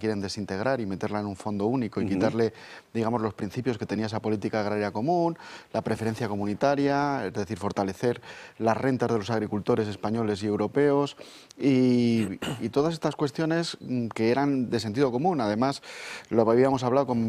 quieren desintegrar y meterla en un fondo único y quitarle, digamos, los principios que tenía esa política agraria común, la preferencia comunitaria, es decir, fortalecer las rentas de los agricultores españoles y europeos y todas estas cuestiones que eran de sentido común. Además, lo habíamos hablado con